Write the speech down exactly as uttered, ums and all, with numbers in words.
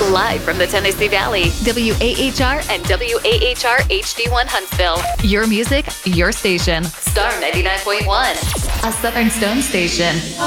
Live from the Tennessee Valley, W A H R and W A H R H D one Huntsville. Your music, your station. Star ninety-nine point one, a Southern Stone station.